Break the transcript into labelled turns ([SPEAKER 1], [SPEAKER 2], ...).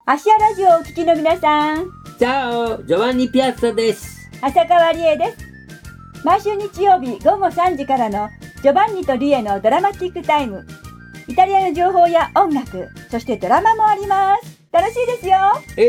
[SPEAKER 1] アシアラジオをお聞きの皆さん、
[SPEAKER 2] チャオ、ジョバンニピアッサです。
[SPEAKER 1] 浅川理恵です。毎週日曜日午後3時からのジョバンニとリエのドラマティックタイム。イタリアの情報や音楽、そしてドラマもあります。楽しいですよ。